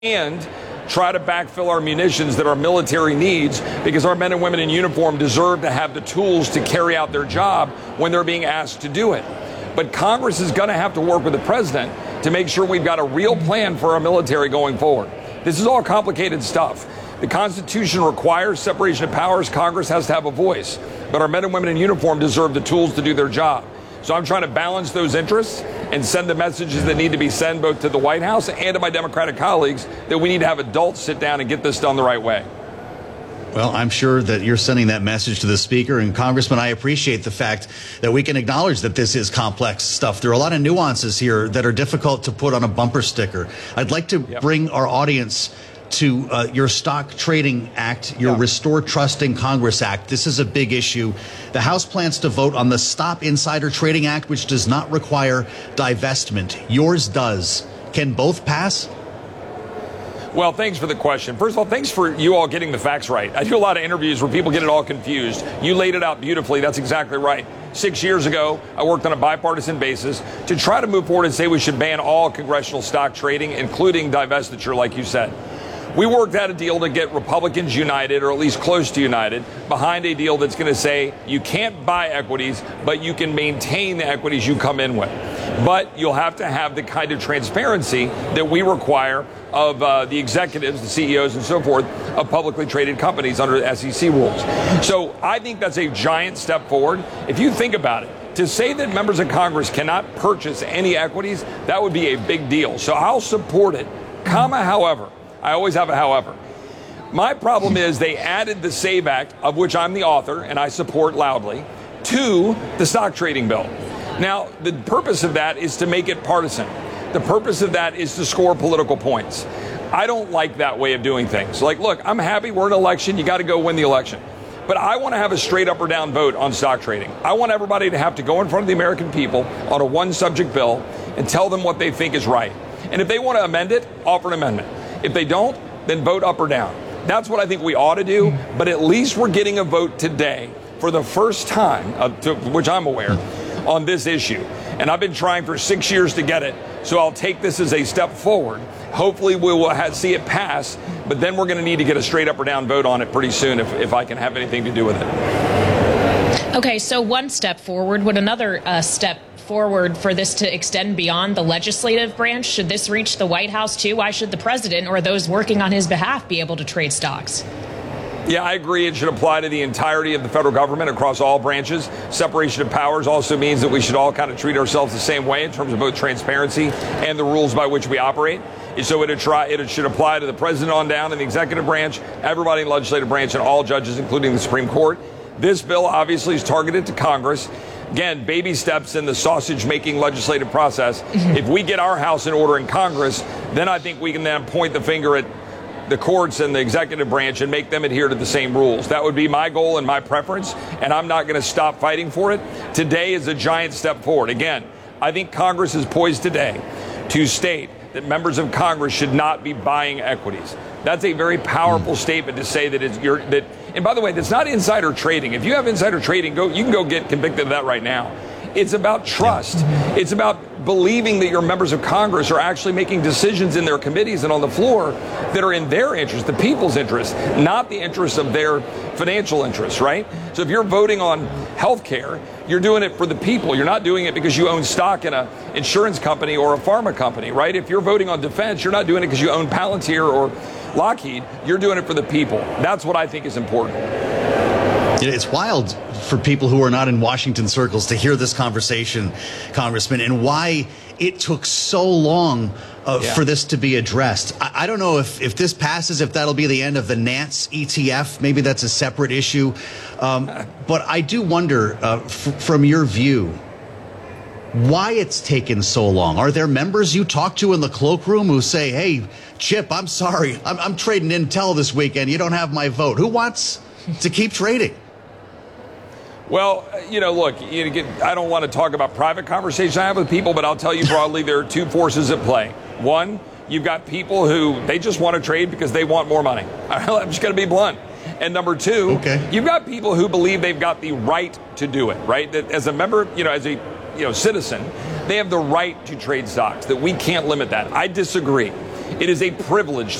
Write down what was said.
and try to backfill our munitions that our military needs, because our men and women in uniform deserve to have the tools to carry out their job when they're being asked to do it. But Congress is going to have to work with the president to make sure we've got a real plan for our military going forward. This is all complicated stuff. The Constitution requires separation of powers. Congress has to have a voice. But our men and women in uniform deserve the tools to do their job. So I'm trying to balance those interests and send the messages that need to be sent both to the White House and to my Democratic colleagues that we need to have adults sit down and get this done the right way. Well, I'm sure that you're sending that message to the Speaker. And Congressman, I appreciate the fact that we can acknowledge that this is complex stuff. There are a lot of nuances here that are difficult to put on a bumper sticker. I'd like to bring our audience to your Stock Trading Act, your Restore Trust in Congress Act. This is a big issue. The House plans to vote on the Stop Insider Trading Act, which does not require divestment. Yours does. Can both pass? Well, thanks for the question. First of all, thanks for you all getting the facts right. I do a lot of interviews where people get it all confused. You laid it out beautifully. That's exactly right. 6 years ago, I worked on a bipartisan basis to try to move forward and say we should ban all congressional stock trading, including divestiture, like you said. We worked out a deal to get Republicans united, or at least close to united, behind a deal that's going to say you can't buy equities, but you can maintain the equities you come in with. But you'll have to have the kind of transparency that we require of the executives, the CEOs, and so forth of publicly traded companies under the SEC rules. So I think that's a giant step forward. If you think about it, to say that members of Congress cannot purchase any equities, that would be a big deal. So I'll support it, however. I always have a however. My problem is they added the SAVE Act, of which I'm the author and I support loudly, to the stock trading bill. Now, the purpose of that is to make it partisan. The purpose of that is to score political points. I don't like that way of doing things. Like, look, I'm happy we're in an election. You got to go win the election. But I want to have a straight up or down vote on stock trading. I want everybody to have to go in front of the American people on a one subject bill and tell them what they think is right. And if they want to amend it, offer an amendment. If they don't, then vote up or down. That's what I think we ought to do. But at least we're getting a vote today for the first time, to which I'm aware, on this issue. And I've been trying for 6 years to get it. So I'll take this as a step forward. Hopefully we will see it pass. But then we're going to need to get a straight up or down vote on it pretty soon if I can have anything to do with it. Okay, so one step forward. Would another step forward for this to extend beyond the legislative branch? Should this reach the White House too? Why should the president or those working on his behalf be able to trade stocks? Yeah, I agree. It should apply to the entirety of the federal government across all branches. Separation of powers also means that we should all kind of treat ourselves the same way in terms of both transparency and the rules by which we operate. So it should apply to the president on down in the executive branch, everybody in the legislative branch, and all judges, including the Supreme Court. This bill obviously is targeted to Congress. Again, baby steps in the sausage-making legislative process. If we get our house in order in Congress, then I think we can then point the finger at the courts and the executive branch and make them adhere to the same rules. That would be my goal and my preference, and I'm not going to stop fighting for it. Today is a giant step forward. Again, I think Congress is poised today to state that members of Congress should not be buying equities. That's a very powerful statement to say that and by the way, that's not insider trading. If you have insider trading, you can go get convicted of that right now. It's about trust. It's about believing that your members of Congress are actually making decisions in their committees and on the floor that are in their interest, the people's interest, not the interest of their financial interests, right? So if you're voting on health care, you're doing it for the people. You're not doing it because you own stock in an insurance company or a pharma company, right? If you're voting on defense, you're not doing it because you own Palantir or Lockheed. You're doing it for the people. That's what I think is important. It's wild for people who are not in Washington circles to hear this conversation, Congressman, and why it took so long for this to be addressed. I don't know if this passes, if that'll be the end of the Nance ETF. Maybe that's a separate issue. But I do wonder, from your view, why it's taken so long. Are there members you talk to in the cloakroom who say, hey, Chip, I'm sorry, I'm trading Intel this weekend. You don't have my vote. Who wants to keep trading? Well, look, I don't want to talk about private conversations I have with people, but I'll tell you broadly, there are two forces at play. One, you've got people who they just want to trade because they want more money. I'm just going to be blunt. And number two, you've got people who believe they've got the right to do it, right? That as a member, as a citizen, they have the right to trade stocks, that we can't limit that. I disagree. It is a privilege